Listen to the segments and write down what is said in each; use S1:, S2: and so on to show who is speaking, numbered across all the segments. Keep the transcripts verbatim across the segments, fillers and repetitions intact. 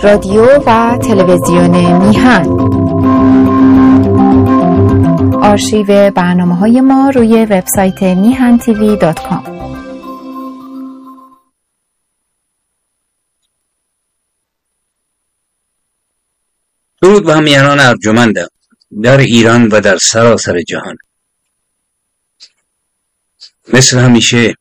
S1: رادیو و تلویزیون میهن. آرشیو برنامه‌های ما روی وبسایت میهن تیوی دات کام.
S2: درود به همیهنان ارجمندم در ایران و در سراسر جهان. مثل همیشه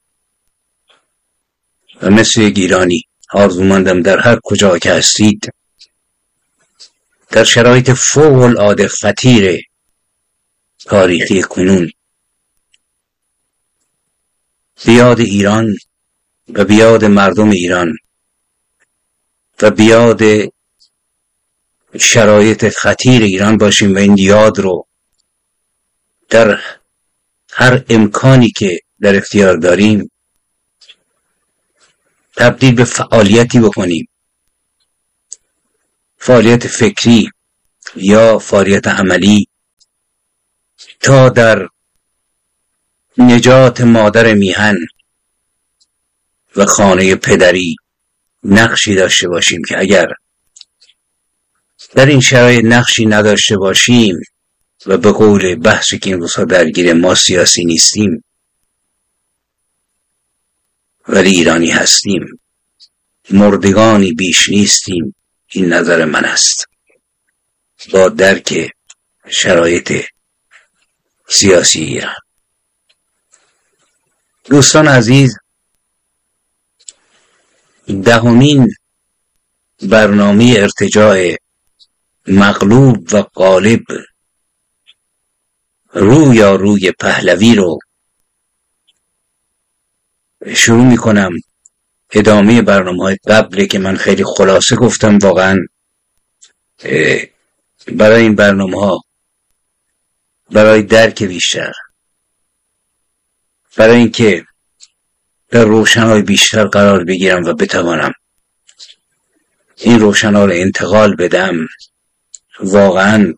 S2: و مثل یک ایرانی آرزومندم در هر کجا که هستید در شرایط فوق العاده خطیر تاریخی کنون بیاد ایران و بیاد مردم ایران و بیاد شرایط خطیر ایران باشیم و این یاد رو در هر امکانی که در اختیار داریم تبدیل به فعالیتی بکنیم، فعالیت فکری یا فعالیت عملی، تا در نجات مادر میهن و خانه پدری نقشی داشته باشیم که اگر در این شرایط نقشی نداشته باشیم و به قول بحثی که این روزها درگیر ما سیاسی نیستیم ولی ایرانی هستیم، مردگانی بیش نیستیم، این نظر من است با درک شرایط سیاسی ایران. دوستان عزیز، دهمین برنامه ارتجاع مغلوب و غالب رو یا روی پهلوی رو شروع می کنم. ادامه برنامه های قبله که من خیلی خلاصه گفتم، واقعا برای این برنامه ها، برای درک بیشتر، برای اینکه در روشنهای بیشتر قرار بگیرم و بتوانم این روشنها رو انتقال بدم، واقعا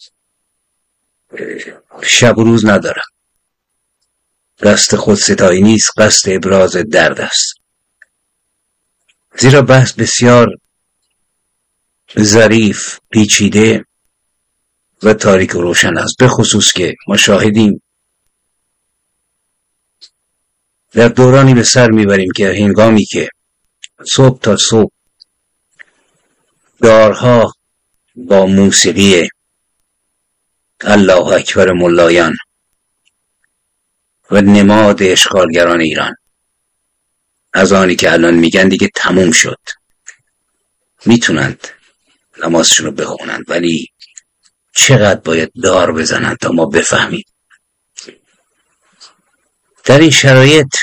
S2: شب و روز ندارم. قصد خودستایی نیست، قصد ابراز درد است. زیرا بحث بسیار ظریف، پیچیده و تاریک و روشن است، به خصوص که ما شاهدیم در دورانی به سر میبریم که هنگامی که صبح تا صبح دارها با موسیقی الله اکبر ملایان و نماد اشغالگران ایران، از آنی که الان میگن دیگه تموم شد، میتونند نمازشون رو بخونند، ولی چقدر باید دار بزنند تا ما بفهمیم. در این شرایط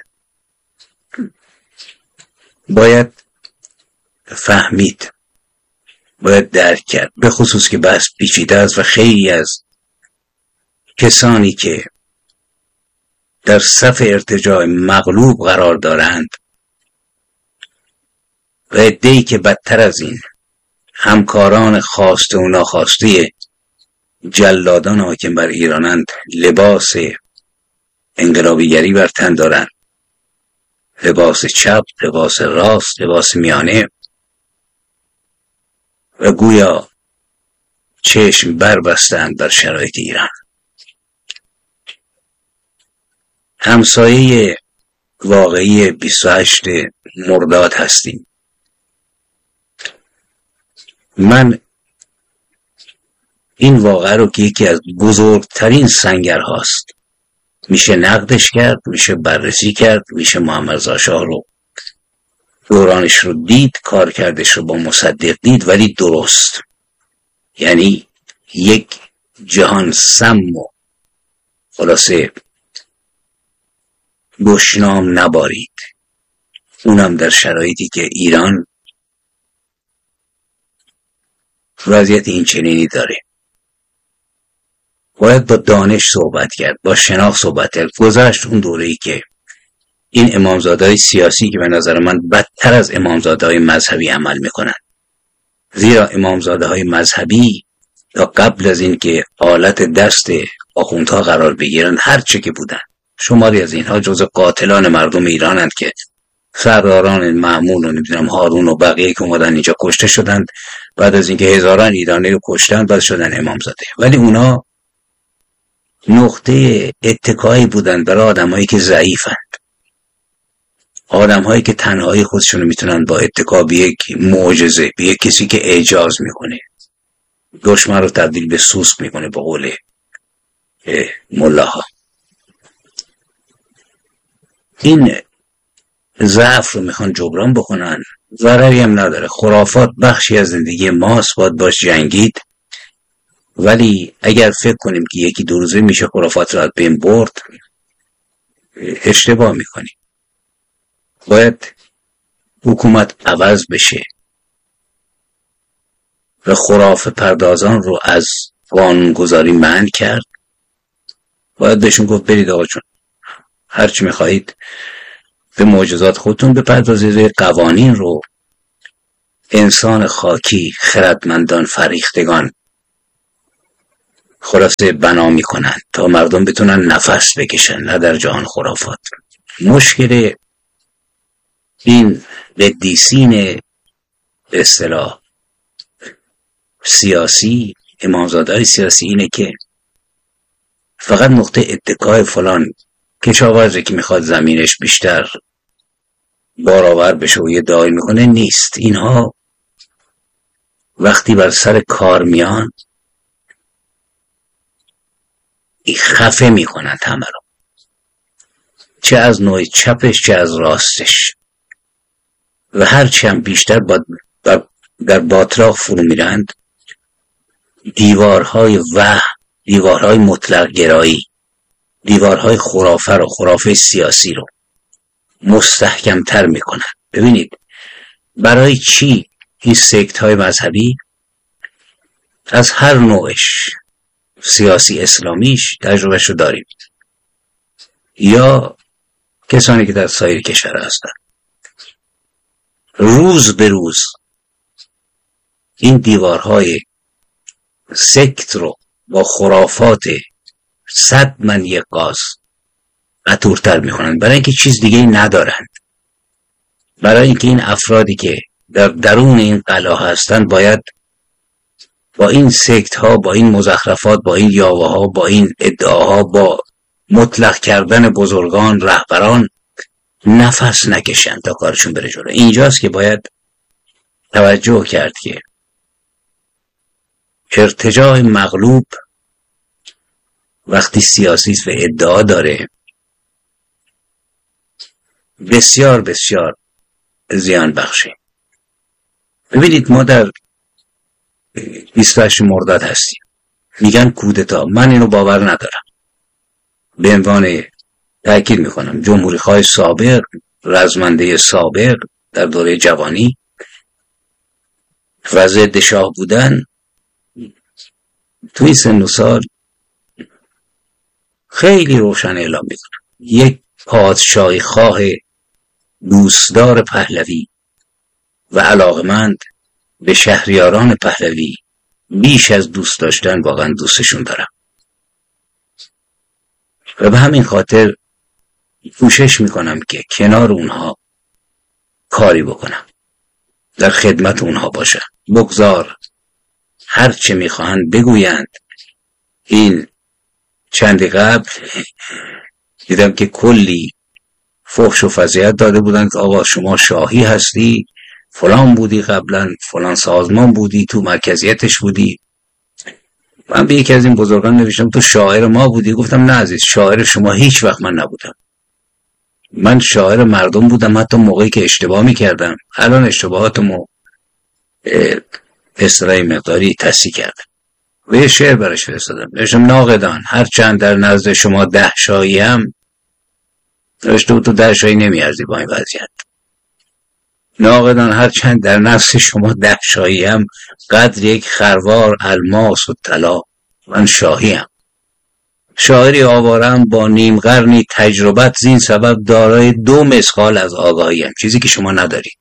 S2: باید فهمید، باید درک کرد، به خصوص که بحث پیچیده است و خیلی از کسانی که در صف ارتجاع مغلوب قرار دارند و عده‌ای که بدتر از این همکاران خواسته و ناخواسته جلادان حاکم بر ایرانند، لباس انقلابیگری بر تن دارند، لباس چپ، لباس راست، لباس میانه، و گویا چشم بربستند بر شرایط ایران. همسایه واقعی بیست و هشت مرداد هستیم. من این واقعه رو که یکی از بزرگترین سنگرهاست میشه نقدش کرد، میشه بررسی کرد، میشه محمد رضا شاه رو دورانش رو دید، کار کردش رو با مصدق دید، ولی درست، یعنی یک جهان سم و خلاصه دشنام نبارید، اونم در شرایطی که ایران وضعیت این چنینی داره. باید با دانش صحبت کرد، با شناخت صحبت کرد، گذشت اون دوره‌ای که این امامزاده‌های سیاسی که به نظر من بدتر از امامزاده‌های مذهبی عمل میکنن، زیرا امامزاده‌های مذهبی تا قبل از این که آلت دست آخوندها قرار بگیرن، هر چه که بودن، شماری از اینها جزو قاتلان مردم ایرانند که سرداران مأمون و نمیدونم هارون و بقیه که اومدن اینجا کشته شدند، بعد از اینکه هزاران ایرانی رو کشتن بعد شدن امامزاده. ولی اونا نقطه اتکایی بودن برای آدمایی که ضعیفند، آدمهایی که تنهایی خودشونو میتونن با اتکا به یک معجزه، به یک کسی که اعجاز میکنه، دشمن رو تبدیل به سوسک میکنه به قول ملاها. این ضعف رو میخوان جبران بکنن، ضرری هم نداره. خرافات بخشی از زندگی ماست، باید باش جنگید. ولی اگر فکر کنیم که یکی دو روزه میشه خرافات رو از بین برد، اشتباه میکنیم. باید حکومت عوض بشه و خرافه پردازان رو از قانونگذاری منع کرد. باید بهشون گفت برید آقا جون، هرچی میخواهید به معجزات خودتون بپردازید، قوانین رو انسان خاکی، خردمندان، فریختگان خلاصه بنا میکنن تا مردم بتونن نفس بکشن، نه در جهان خرافات. مشکل این قدیسین به اصطلاح سیاسی، امامزاده‌های سیاسی اینه که فقط نقطه اتکای فلان کشاورزی که میخواد زمینش بیشتر بارآور بشه و یه دعایی میکنه نیست. اینها وقتی بر سر کار میان خفه میکنن همه رو، چه از نوع چپش چه از راستش، و هرچی هم بیشتر در باطلاق فرو میرند، دیوارهای وهم، دیوارهای مطلق گرایی، دیوارهای خرافه رو، خرافه سیاسی رو مستحکمتر میکنن. ببینید برای چی این سکت های مذهبی از هر نوعش، سیاسی اسلامیش تجربهش رو داریم، یا کسانی که در سایر کشور هستن، روز به روز این دیوارهای سکت رو با خرافات صد من یک گاز قطورتر میکنن، برای اینکه چیز دیگه ندارند. برای اینکه این افرادی که در درون این قلعه هستند باید با این سکت ها، با این مزخرفات، با این یاوه ها، با این ادعاها، با مطلق کردن بزرگان، رهبران نفس نکشن تا کارشون بره جلو. اینجاست که باید توجه کرد که ارتجاع مغلوب وقتی سیاسی و ادعا داره بسیار بسیار زیان بخشه. ببینید ما در بیست و هشت مرداد هستیم، میگن کودتا. من اینو باور ندارم. به عنوان تأکید میکنم جمهوری خواه سابق، رزمنده سابق در دوره جوانی و ضد شاه بودن، توی سن و سال خیلی روشن اعلام میکنم یک پادشاهی خواه دوستدار پهلوی و علاقمند به شهریاران پهلوی بیش از دوست داشتن واقعا دوستشون دارم، و به همین خاطر کوشش میکنم که کنار اونها کاری بکنم، در خدمت اونها باشم. بگذار هر چه میخواهند بگویند. این چندی قبل دیدم که کلی فحش و فضیحت داده بودن که آقا شما شاهی هستی، فلان بودی قبلا، فلان سازمان بودی، تو مرکزیتش بودی. من به یکی از این بزرگان نوشتم تو شاعر ما بودی. گفتم نه عزیز، شاعر شما هیچ وقت من نبودم. من شاعر مردم بودم، حتی موقعی که اشتباه میکردم. الان اشتباهاتمو اصطلاحی مقداری تصحیح کردم و یه شعر برش فرستادم. نوشتم ناقدان هر چند در نزد شما ده شایی هم، نوشته بود تو ده شایی نمیارزی با این وضعیت. ناقدان هر چند در نفس شما ده شایی هم، قدر یک خروار الماس و طلا. من شاهی هم، شاعری آوارم با نیم قرنی تجربت، زین سبب دارای دو مسخال از آگاهی هم، چیزی که شما ندارید.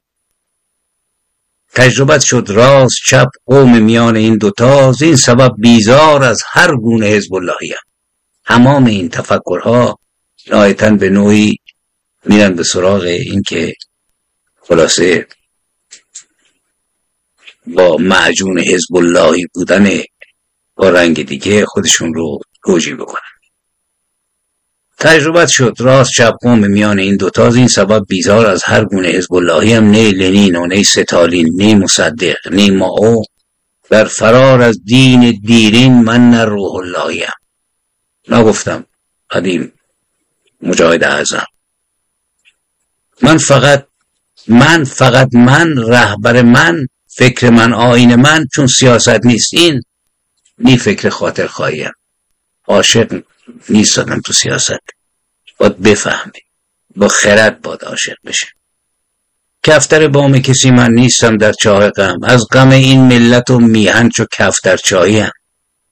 S2: تجربت شد راست چپ قوم میان این دوتا، زین سبب بیزار از هر گونه حزب اللهی هم. تمام این تفکرها نهایتاً به نوعی میرن به سراغ این که خلاصه با معجون حزب اللهی بودن با رنگ دیگه خودشون رو توجیه بکنن. تجربت شد راست چپ قوم میان این دوتا از این سبب بیزار از هر گونه حزب اللهی هم نه لنین و نه ستالین نه مصدق نه مائو در فرار از دین دیرین من نه روح اللهی هم. نگفتم قدیم مجاهد اعظم من فقط من فقط من رهبر من فکر من آیین من چون سیاست نیست این نی فکر خاطر خواهیم عاشق نیستم تو سیاست باید بفهمی با خرد باید عاشق بشه. کفتر بام کسی من نیستم در چاه غم از غم این ملت و میهن چو کفتر چایی هم.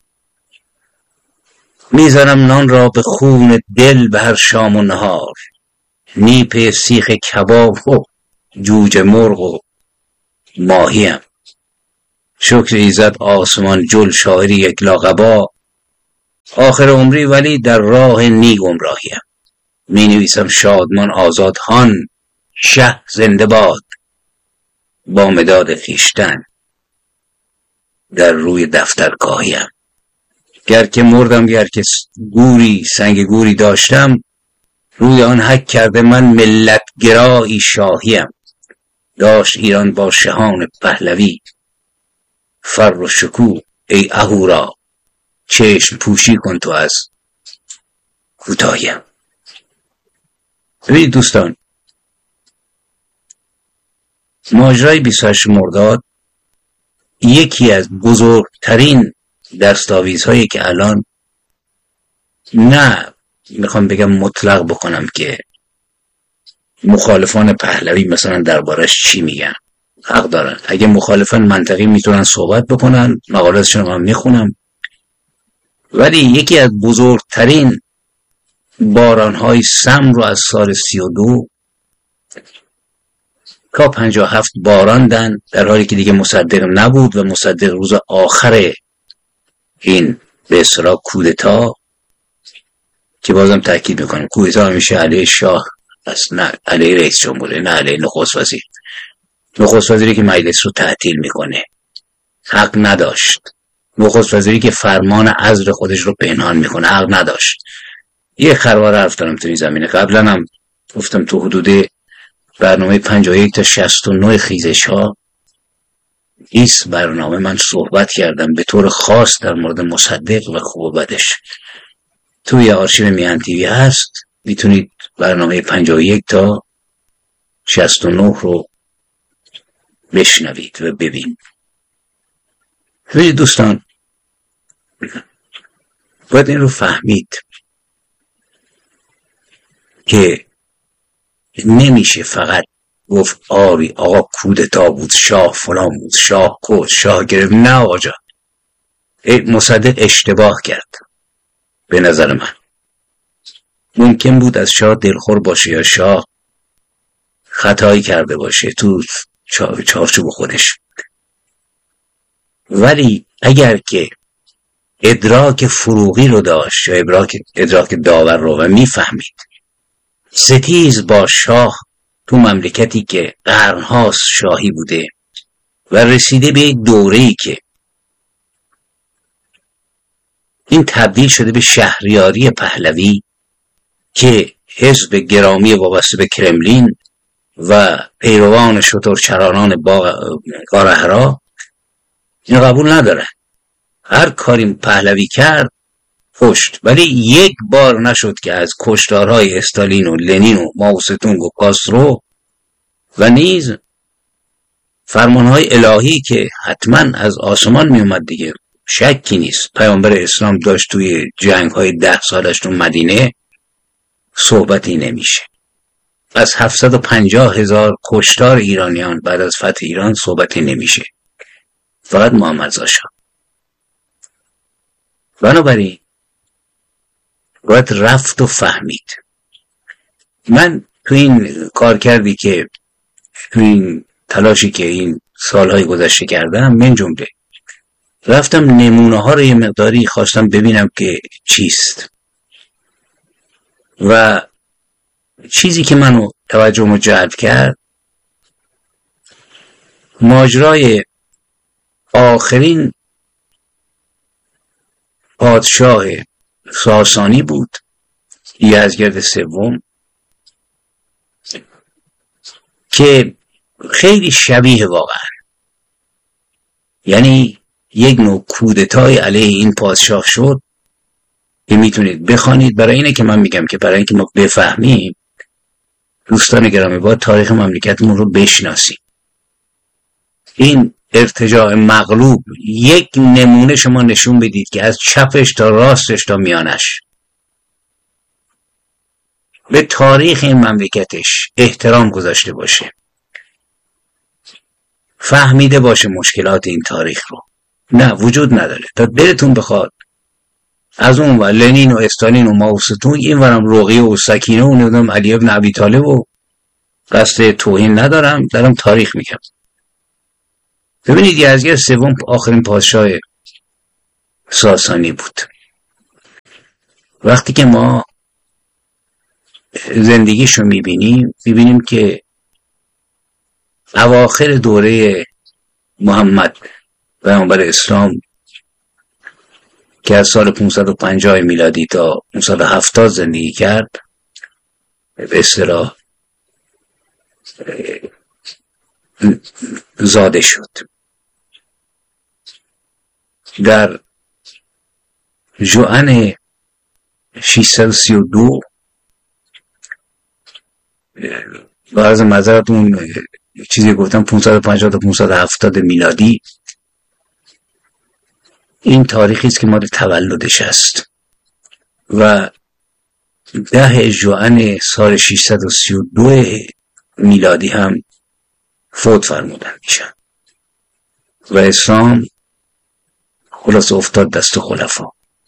S2: میزنم نان را به خون دل به هر شام و نهار نیپ سیخ کباب و جوجه مرغ و ماهیم. شکر ایزد آسمان جل شاعری یک لاغبا آخر عمری ولی در راه نی گمراهیم. می نویسم شادمان آزاد هان شه زنده باد با مداد خویشتن در روی دفترگاهیم. گر که مردم گر که گوری سنگ گوری داشتم روی آن حک کرده من ملت گرایی شاهیم. داشت ایران با شهان پهلوی فر و شکوه ای اهورا چشم پوشی کن تو از کوتاهیم. ببینید دوستان ماجرای بیست و هشتم مرداد یکی از بزرگترین دستاویزهایی که الان نه میخوام بگم مطلق بکنم که مخالفان پهلوی مثلا دربارش چی میگن حق دارن. اگه مخالفان منطقی میتونن صحبت بکنن مقالاتشون هم میخونم ولی یکی از بزرگترین بارانهای سم رو از سال سی و دو تا پنجاه و هفت باراندن در حالی که دیگه مصدق نبود و مصدق روز آخر این به اصطلاح کودتا که بازم تاکید میکنم کودتا همیشه علیه شاه است نه علیه رئیس جمهوره نه علیه نخست وزیر. نخست وزیری که مجلس رو تعطیل میکنه حق نداشت. نخست وزیری که فرمان عزل خودش رو پنهان میکنه حق نداشت. یه خروار حرف دارم تو این زمینه قبلا هم گفتم تو حدود برنامه پنجاه و یک تا شصت و نه خیزش ها ایست برنامه من صحبت کردم به طور خاص در مورد مصدق و خوب و بدش. توی آرشیو میهن تیوی هست میتونید برنامه پنجاه و یک تا شصت و نه رو بشنوید و ببینید. ببینید دوستان باید این رو فهمید که نمیشه فقط گفت آری آقا کودتا بود شاه فلان بود شاه کود شاه گرفت. نه آقا جان مصدق اشتباه کرد. به نظر من ممکن بود از شاه دلخور باشه یا شاه خطایی کرده باشه تو چارچوب خودش ولی اگر که ادراک فروغی رو داشت یا ادراک, ادراک داور رو و میفهمید ستیز با شاه تو مملکتی که قرنهاست شاهی بوده و رسیده به یک دوره‌ای که این تبدیل شده به شهریاری پهلوی که حزب گرامی وابسته به کرملین و پیروان شترچرانان غار حرا این قبول نداره. هر کاری پهلوی کرد کشت ولی یک بار نشد که از کشتارهای استالین و لنین و مائو ستونگ و کاسترو و نیز فرمانهای الهی که حتما از آسمان می اومد دیگه شکی نیست پیامبر اسلام داشت توی جنگ‌های ده سالش تو مدینه صحبتی نمیشه. از هفتصد و پنجاه هزار کشتار ایرانیان بعد از فتح ایران صحبتی نمیشه فقط محمد رضا شاه. بنابراین باید رفت و فهمید. من تو این کار کردی که تو این تلاشی که این سالهای گذشته کردم من جمله رفتم نمونه ها رو یه مقداری خواستم ببینم که چیست و چیزی که منو توجهمو جلب کرد ماجرای آخرین پادشاه ساسانی بود، یزدگرد سوم، که خیلی شبیه واقعا، یعنی یک نوع کودتای علیه این پادشاه شد که میتونید بخوانید. برای اینه که من میگم که برای اینکه ما بفهمیم، دوستان گرامی، باید تاریخ مملکتمون رو بشناسیم. این ارتجاع مغلوب یک نمونه شما نشون بدید که از چپش تا راستش تا میانش به تاریخ این مملکتش احترام گذاشته باشه، فهمیده باشه مشکلات این تاریخ رو. نه، وجود نداره. تا دلتون بخواد از اون و لنین و استالین و ماوستون، این ورم رقیه و سکینه و نمیدونم علی ابن ابی طالب، و قصد توهین ندارم، دارم تاریخ میگم. ببینید یزدگرد سوم آخرین پادشاه ساسانی بود. وقتی که ما زندگیشو میبینیم میبینیم که اواخر دوره محمد پیامبر اسلام که از سال پانصد و پنجاه میلادی تا پانصد و هفتاد زندگی کرد، به اصطلاح زاده شد. در ژوئن ششصد و سی و دو، با عرض معذرت اون چیزی گفتم پانصد و پنجاه تا پانصد و هفتاد میلادی، این تاریخی است که مال تولدش است و ده ژوئن سال ششصد و سی و دو میلادی هم فوت فرمودن میشن و اسلام خلاص افتاد دست خلفا.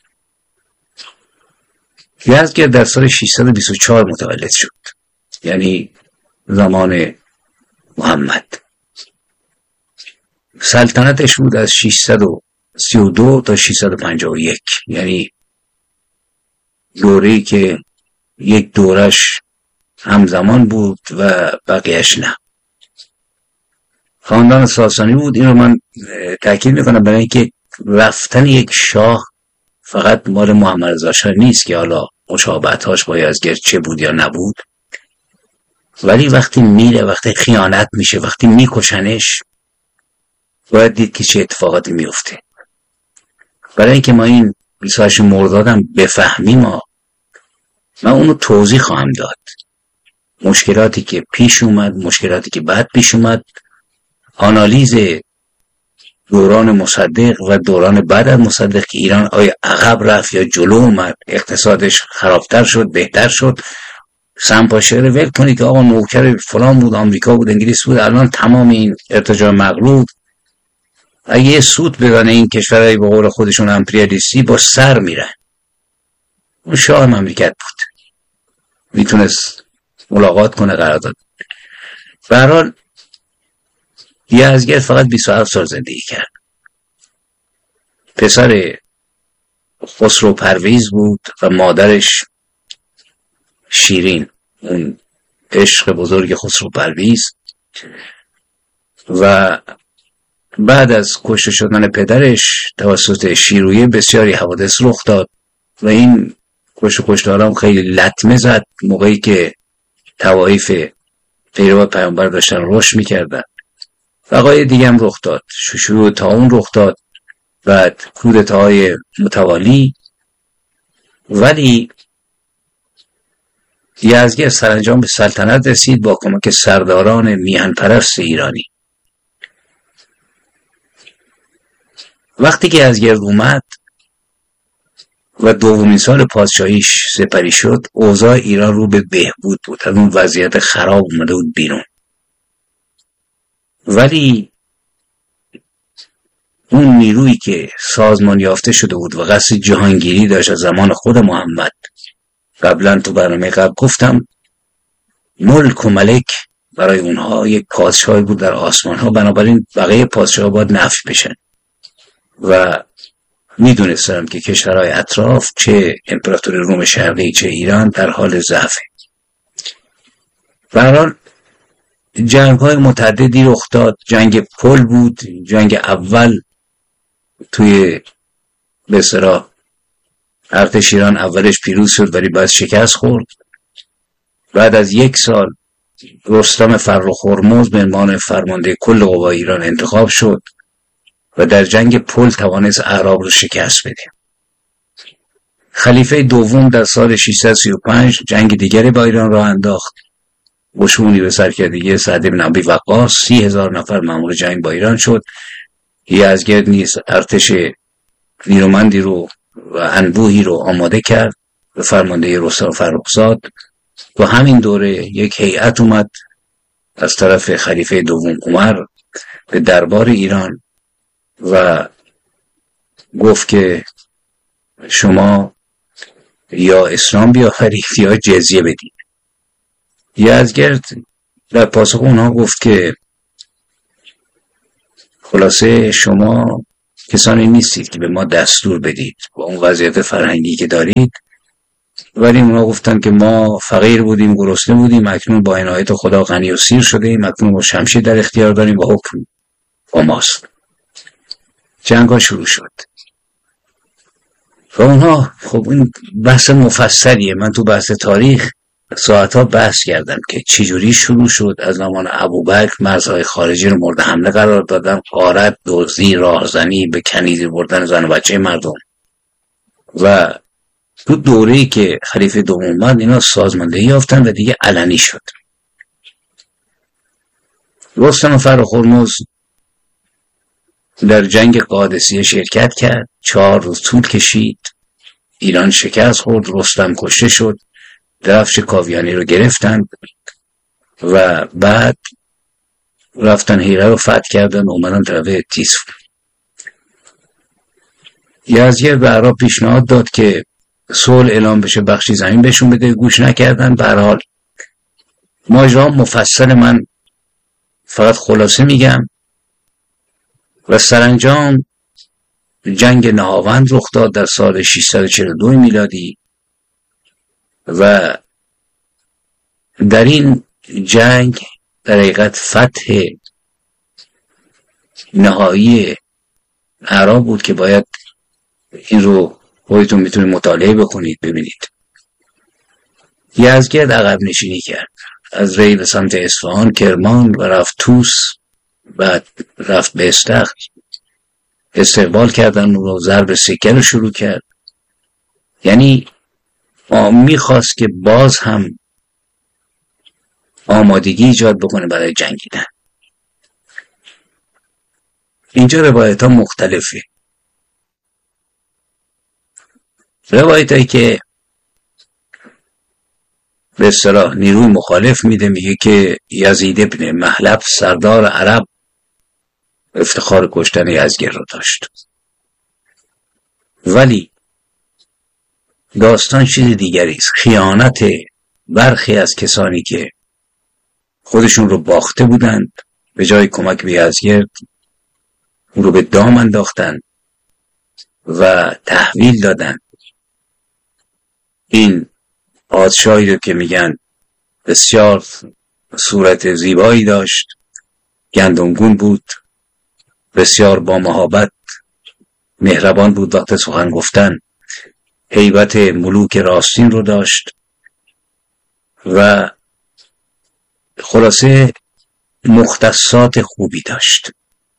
S2: یزدگرد در سال ششصد و بیست و چهار متولد شد، یعنی زمان محمد. سلطنتش بود از ششصد و سی و دو تا ششصد و پنجاه و یک، یعنی دوره‌ای که یک دورش همزمان بود و بقیهش نه. خاندان ساسانی بود. این رو من تاکید میکنم برای اینکه رفتن یک شاه فقط مال محمد رضا شاه نیست که حالا مشابهتاش با یزدگرد چه بود یا نبود، ولی وقتی میره، وقتی خیانت میشه، وقتی میکشنش، باید دید که چه اتفاقاتی میفته. برای اینکه ما این بیست و هشت مرداد هم بفهمیم، ما من اونو توضیح خواهم داد. مشکلاتی که پیش اومد، مشکلاتی که بعد پیش اومد، آنالیز دوران مصدق و دوران بعد از مصدق که ایران آیا عقب رفت یا جلو اومد، اقتصادش خرابتر شد، بهتر شد. سمپاشه رو ول کنید که آقا نوکر فلان بود، آمریکا بود، انگلیس بود، الان تمام این ارتجاع مغلوب اگه یه سود بزنه این کشورهای به قول خودشون امپریالیستی، با سر میرن. اون شاه مملکت بود، میتونست ملاقات کنه، قرارداد. به هر حال یزدگرد فقط بیست و هفت سال زندگی کرد. پسر خسرو پرویز بود و مادرش شیرین، اون عشق بزرگ خسرو پرویز. و بعد از کشته شدن پدرش توسط شیرویه بسیاری حوادث رخ داد و این کشته کشتاران خیلی لطمه زد موقعی که طوایف پیرو پیامبر داشتن رشد میکردن. وقایع دیگه هم رخ داد، شیوع طاعون رخ داد، بعد کودتاهای متوالی. ولی یزدگرد سرانجام به سلطنت رسید با کمک سرداران میهن پرست ایرانی. وقتی که یزدگرد اومد و دومین سال پادشاهیش سپری شد، اوضاع ایران رو به بهبود بود، از اون وضعیت خراب اومده بود بیرون. ولی اون نیرویی که سازمان یافته شده بود و قصد جهانگیری داشت از زمان خود محمد، قبلا تو برنامه قبل گفتم ملک و ملک برای اونها یک پادشاهی بود در آسمان ها، بنابراین بقیه پادشاه باید نفی بشن و میدونستم که کشورهای اطراف، چه امپراتوری روم شرقی چه ایران، در حال ضعفه. به هر حال جنگ های متعددی رخ داد. جنگ پل بود، جنگ اول توی به اصطلاح ارتش ایران اولش پیروز شد ولی بعد شکست خورد. بعد از یک سال رستم فرخ هرمز به عنوان فرمانده کل قوای ایران انتخاب شد و در جنگ پل توانست اعراب رو شکست بده. خلیفه دوم در سال ششصد و سی و پنج جنگ دیگری با ایران راه انداخت. قشونی به سرکردگی سعد بن ابی وقاص سی هزار نفر مأمور جنگ با ایران شد. یزدگرد نیز ارتش نیرومندی رو و انبوهی رو آماده کرد به فرمانده رستم فرخزاد. و همین دوره یک هیئت اومد از طرف خلیفه دوم عمر به دربار ایران و گفت که شما یا اسلام بیاورید یا جزیه بدید. یزدگرد در پاسخ اونها گفت که خلاصه شما کسانی نیستید که به ما دستور بدید با اون وضعیت فرهنگی که دارید. ولی اونا گفتن که ما فقیر بودیم، گرسنه بودیم، اکنون با عنایت خدا غنی و سیر شدیم، اکنون ما شمشیر در اختیار داریم و حکم با ماست. جنگ ها شروع شد و اونها خب این بحث مفصلیه. من تو بحث تاریخ ساعتها بحث کردم که چجوری شروع شد. از زمان ابوبکر مرزهای خارجی رو مورد حمله قرار دادن، غارت، دزدی، راهزنی، به کنیزی بردن زن و بچه مردم. و تو دوره‌ای که خلیفه دوم اومد اینا سازماندهی یافتن و دیگه علنی شد. رستم فرخ هرمز در جنگ قادسیه شرکت کرد. چهار روز طول کشید. ایران شکست خورد، رستم کشته شد. درفش کاویانی رو گرفتن و بعد رفتن هیره رو فتح کردن و اومدن طرف تیسفون. یزدگرد به اعراب پیشنهاد داد که صلح اعلام بشه، بخشی زمین بهشون بده. گوش نکردن. به هر حال ماجرا مفصل، من فقط خلاصه میگم. و سرانجام جنگ نهاوند رخ داد در سال ششصد و چهل و دو میلادی و در این جنگ در حقیقت فتح نهایی اعراب بود که باید این رو خودتون میتونید مطالعه بکنید ببینید. یزدگرد عقب نشینی کرد، از ری به سمت اصفهان، کرمان و رفت توس، بعد رفت به استخر. استقبال کردن و ضرب سکه رو شروع کرد. یعنی میخواست که باز هم آمادگی ایجاد بکنه برای جنگیدن. اینجا روایت ها مختلفه. روایت هایی که به اصطلاح نیروی مخالف میده، میگه که یزید ابن محلب سردار عرب افتخار کشتن یزدگرد رو داشت. ولی داستان چیز دیگری است. خیانت برخی از کسانی که خودشون رو باخته بودند، به جای کمک به یزدگرد اون رو به دام انداختن و تحویل دادن. این پادشاهی رو که میگن بسیار صورت زیبایی داشت، گندمگون بود، بسیار با مهابت، مهربان بود وقت سخن گفتن، هیبت ملوک راستین رو داشت و خلاصه مختصات خوبی داشت.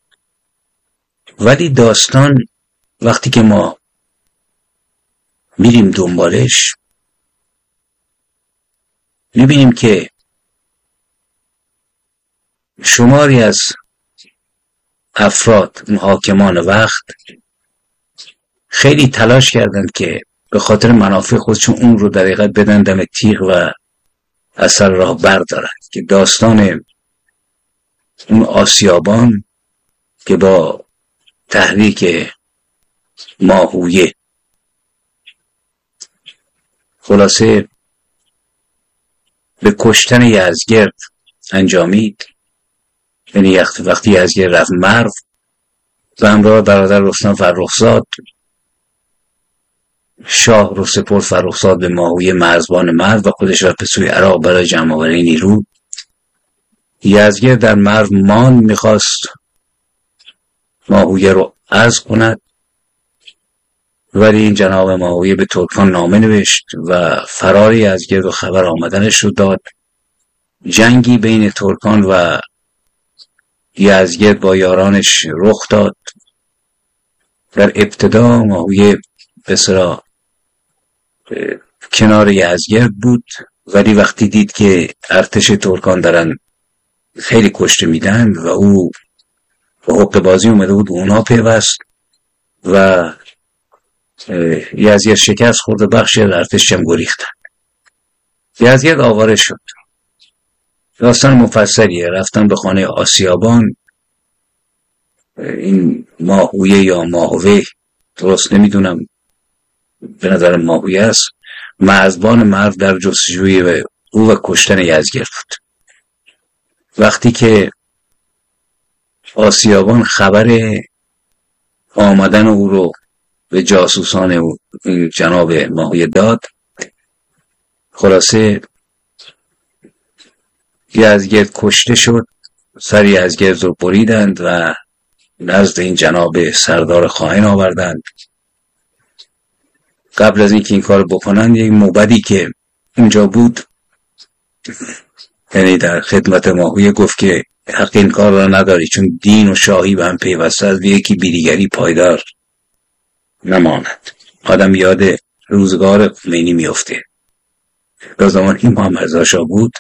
S2: ولی داستان وقتی که ما میریم دنبالش میبینیم که شماری از افراد، اون حاکمان وقت، خیلی تلاش کردند که به خاطر منافع خودشون اون رو در حقیقت بدن دم تیغ و اثر راه بردارند. که داستان اون آسیابان که با تحریک ماهویه خلاصه به کشتن یزدگرد انجامید. یعنی وقتی یزدگرد رفت مرو و همراه برادر رستم فرخزاد، شاه رو سپرد فرخزاد به ماهویه مرزبان مرو و خودش رفت به سوی عراق برای جمع آوری نیرو. یزگرد در مرو ماند، میخواست ماهویه رو عزل کند، ولی این جناب ماهویه به ترکان نامه نوشت و فرار یزگرد و خبر آمدنش رو داد. جنگی بین ترکان و یزگرد با یارانش رخ داد. در ابتدا ماهویه بسرا کنار یزگرد بود، ولی وقتی دید که ارتش ترکان دارن خیلی کشته میدن و او به حقه بازی اومده بود اونا پیوست و یزگرد شکست خورد و بخشی از ارتش هم گریختن. یزگرد آواره شد. داستان مفصلیه. رفتن به خانه آسیابان. این ماهویه یا ماهوه، درست نمیدونم، به نظر ماهویه است، مرزبان مرو در جستجوی او و کشتن یزگرد بود. وقتی که آسیابان خبر آمدن او رو به جاسوسان او جناب ماهویه داد، خلاصه یزگرد کشته شد. سر یزگرد رو بریدند و نزد این جناب سردار خائن آوردند. قبل از اینکه این کار بکنند، یک موبدی که اونجا بود، یعنی در خدمت ماهویه، گفت که حق این کار را نداری، چون دین و شاهی به هم پیوسته است و یکی بیدیگری پایدار نماند. آدم یاد روزگار خمینی میفته. در زمانی محمد رضا شاه بود،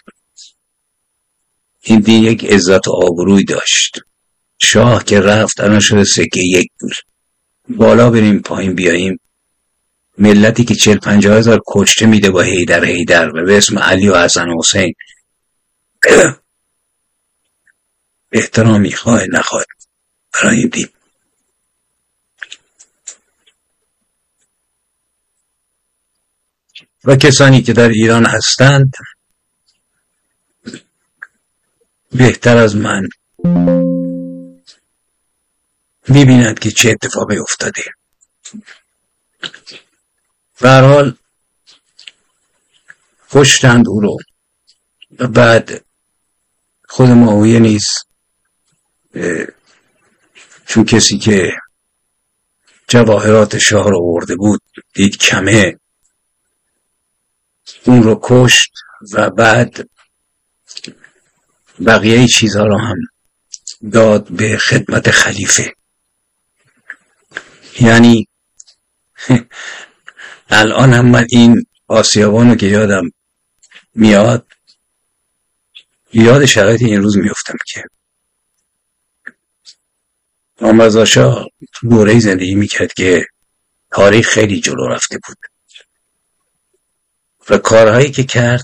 S2: این دین یک عزت و آبروی داشت. شاه که رفت الان شده سکه یک پول. بالا بریم پایین بیاییم، ملتی که چل پنجاه هزار کشته میده با حیدر حیدر و به اسم علی و حسن و حسین احترامی خواه نخواه برای این دین. و کسانی که در ایران هستند بهتر از من میبینند که چه اتفاقی افتاده. به هر حال کشتند او رو و بعد خود ماهویه نیز، چون کسی که جواهرات شاه رو آورده بود دید کمه، اون رو کشت و بعد بقیه چیزها رو هم داد به خدمت خلیفه. یعنی الان هم من این آسیابان رو که یادم میاد، یاد شرایط این روز میفتم که محمد رضا شاه تو دوره‌ای زندگی میکرد که تاریخ خیلی جلو رفته بود و کارهایی که کرد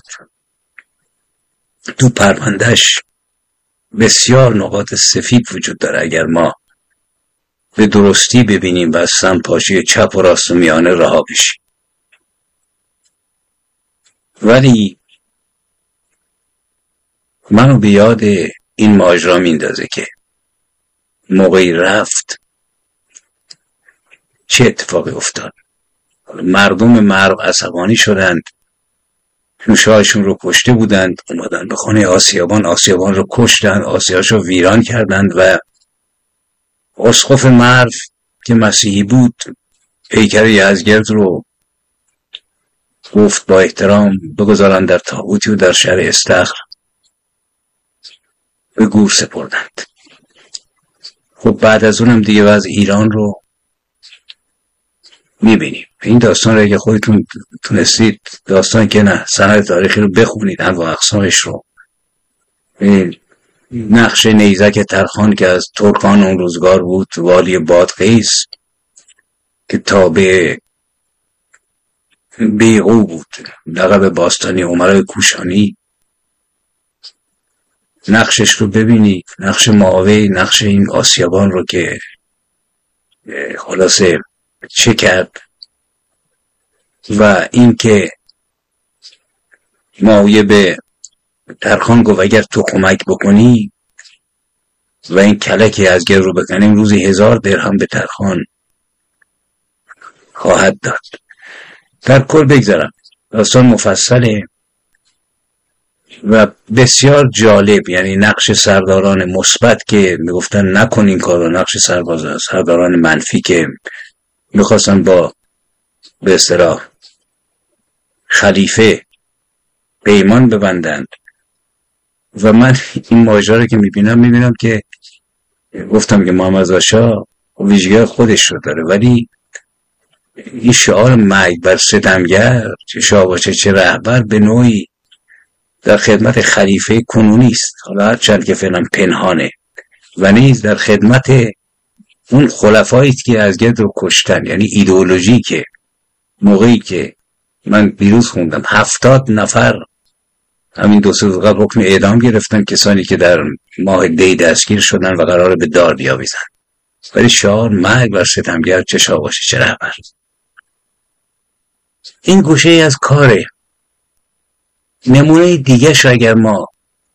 S2: تو پروندهش بسیار نقاط سفید وجود داره. اگر ما به درستی ببینیم و از سمپاشی چپ و راست و میانه رها بشیم. ولی منو به یاد این ماجرا میندازه که موقعی رفت چه اتفاقی افتاد. مردم مرو عصبانی شدند، شاهشون رو کشته بودند، اومدن به خانه آسیابان، آسیابان رو کشتند، آسیاش رو ویران کردند و اسقف مرو که مسیحی بود پیکر یزگرد رو گفت با احترام بگذارن در تابوتی و در شهر استخر به گور سپردند. خب بعد از اونم دیگه وضع ایران رو میبینیم. این داستان رو اگه خودتون تونستید، داستان که نه، سند تاریخی رو بخونید، انواع اقسامش رو. نقش نیزک ترخان که از ترکان اون روزگار بود، والی بادغیس که تابع بیغو بود، لقب باستانی عمرای کوشانی، نقشش رو ببینید، نقش معاوی، نقش این آسیابان رو که خلاصه چه کرد و این که معاویه به ترخان گفت اگر تو کمک بکنی و این کلکی از گر رو بکنیم روزی هزار درهم به ترخان خواهد داد. در کل بگذارم داستان مفصله و بسیار جالب، یعنی نقش سرداران مثبت که میگفتن نکن این کارو، نقش سرباز سرداران منفی که میخواستن با به اصطلاح خلیفه پیمان ببندند. و من این ماجرا رو که میبینم میبینم که گفتم که محمد رضا شاه ویژگی خودش رو داره، ولی این شعار مرگ بر ستمگر، چه شاه باشه چه رهبر، به نوعی در خدمت خلیفه کنونی است، حالا هرچند که فعلا پنهانه، و نیز در خدمت اون خلفایی که از گرد رو کشتن. یعنی ایدئولوژی که موقعی که من دیروز خوندم هفتاد نفر همین دو سه روز قبل حکم اعدام گرفتن، کسانی که در ماه دی دستگیر شدن و قراره به دار بیاویزن، ولی شعار مرگ بر ستمگر، چه شاه باشه چه رهبر. این گوشه ای از کاره. نمونه دیگه شو اگر ما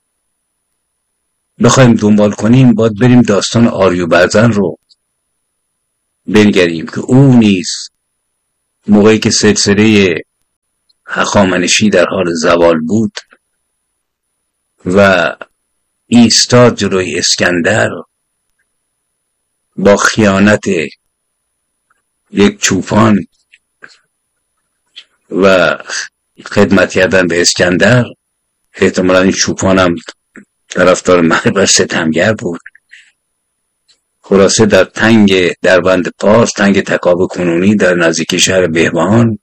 S2: بخوایم دنبال کنیم، باید بریم داستان آریوبرزن رو بنگریم که او نیز موقعی که سلسله هخامنشی در حال زوال بود و ایستاد جلوی اسکندر با خیانت یک چوپان و خدمت کردن به اسکندر، احتمالاً این چوپان هم طرفدار مرگ بر ستمگر بود. خلاصه در تنگ دربند پارس، تنگ تکاب کنونی در نزدیکی شهر بهبهان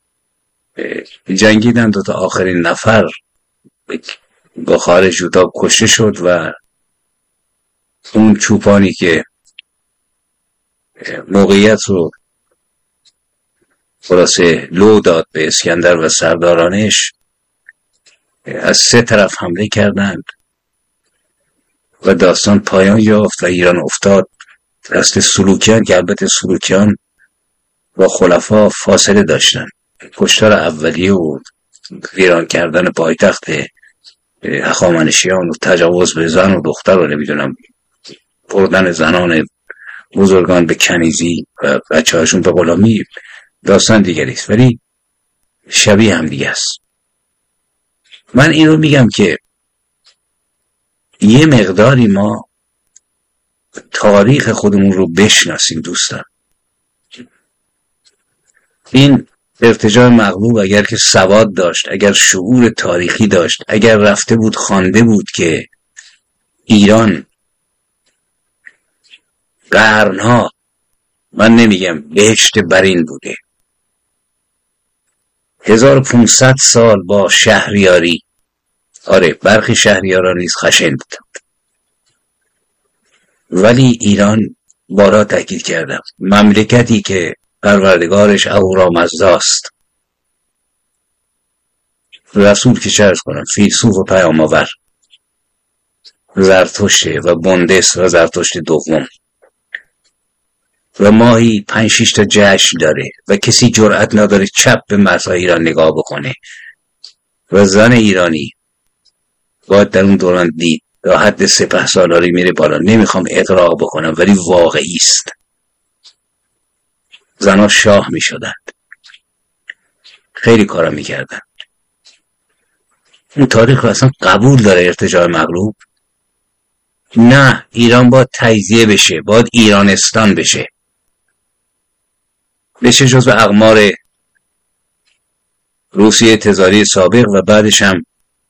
S2: جنگیدند و تا آخرین نفر با خارج جوتا کشته شد و اون چوپانی که موقعیت رو خلاصه لو داد به اسکندر و سردارانش، از سه طرف حمله کردند و داستان پایان یافت و ایران افتاد دست سلوکیان، که البته سلوکیان با خلفا فاصله داشتن. کشتار اولیه و ویران کردن پایتخت هخامنشیان و تجاوز به زن و دختر و نمیدونم بردن زنان بزرگان به کنیزی و بچه هاشون به غلامی داستان دیگری است، ولی شبیه هم دیگه است. من این رو میگم که یه مقداری ما تاریخ خودمون رو بشناسیم دوستان. این ارتجاع مغلوب اگر که سواد داشت، اگر شعور تاریخی داشت، اگر رفته بود خوانده بود که ایران قرنها، من نمیگم بهشت برین بوده، هزار و پانصد سال با شهریاری، آره برخی شهریاران نیز خشن بودند، ولی ایران بارا تاکید کردم مملکتی که پروردگارش اهورامزداست، رسول که چه عرض کنم فیلسوف و پیام آور، زرتشته و بندس و زرتشت دوم، و ماهی پنج شش تا جشن داره و کسی جرأت نداره چپ به مرزهای ایران نگاه بکنه، و زن ایرانی باید در اون دوران دید تا حد سپه سالاری میره بالا. نمیخوام اغراق بکنم ولی واقعی است. زنها شاه میشدند، خیلی کارا میکردند. این تاریخ رو اصلا قبول داره ارتجاع مغلوب؟ نه، ایران باید تجزیه بشه، باید ایرانستان بشه، بشه جزو اقمار روسیه تزاری سابق و بعدش هم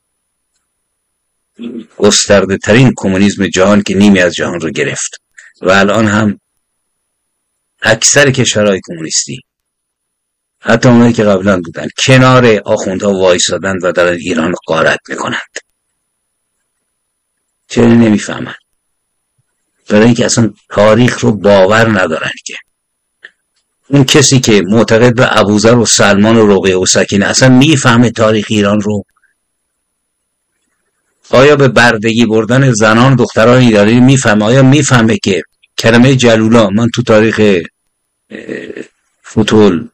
S2: گسترده ترین کمونیسم جهان که نیمی از جهان رو گرفت و الان هم اکثر کشورهای کمونیستی، حتی اونایی که قبلا بودن، کنار آخوندها وایسادن و دارن ایران غارت میکنند. چرا نمیفهمن؟ برای اینکه اصلا تاریخ رو باور ندارن. که اون کسی که معتقد به ابوذر و سلمان و رقیه و سکینه اصلا میفهمه تاریخ ایران رو؟ آیا به بردگی بردن زنان و دختران ایرانی میفهمه؟ آیا میفهمه که کلمه جلولا، من تو تاریخ فتول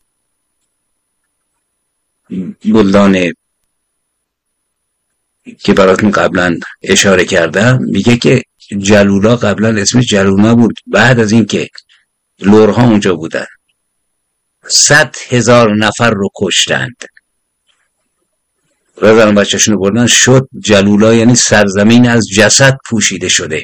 S2: بلدان که براتون قبلا اشاره کردم میگه که جلولا قبلا اسمش جلولا بود، بعد از اینکه لورها اونجا بودن صد هزار نفر رو کشتند. رفتن بچه‌شون بردن، شد جلولا، یعنی سرزمین از جسد پوشیده شده.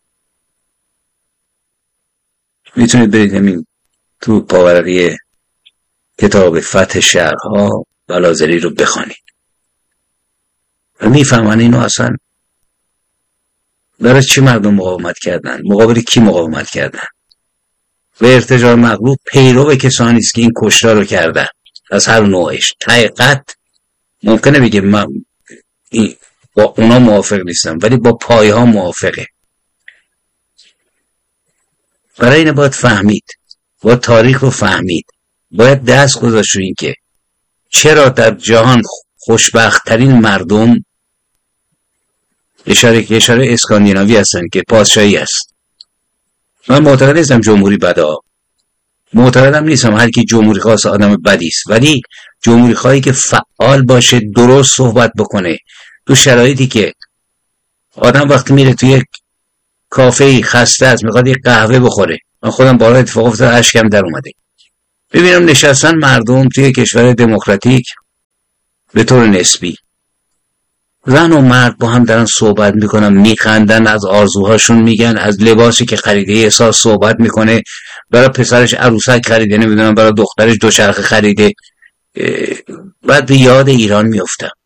S2: میتونید برید همین تو پاورقی کتاب فتح شهرها بلازری رو بخوانید و میفهمن اینو اصلا برای چی مردم مقاومت کردن، مقابل کی مقاومت کردن. و ارتجاع مغلوب پیرو کسانی است که این کشتار رو کردن از هر نوعش. حقیقت ممکنه بگه من با اونا موافق نیستم، ولی با پایه ها موافقه. برای اینه باید فهمید، باید تاریخ رو فهمید، باید دست گذاشت رو این که چرا در جهان خوشبخت ترین مردم اشاره که اشاره اسکاندیناوی هستن که پادشاهی است. من معتقد نیستم جمهوری بده، معتقدم نیستم هر کی جمهوری خواست آدم بدی است، ولی جمهوری خواهی که فعال باشه، درست صحبت بکنه تو شرایطی که آدم وقتی میره توی یک کافه خسته است میخواد یک قهوه بخوره. من خودم بارها اتفاق افتاد اشکم در اومده ببینم نشستن مردم توی کشور دموکراتیک به طور نسبی، زن و مرد با هم دارن صحبت میکنن، میخندن، از آرزوهاشون میگن، از لباسی که خریده احساس صحبت میکنه، برای پسرش عروسک خریده، نمیدونم برای دخترش دوچرخه خریده. بعد به یاد ایران میافتم.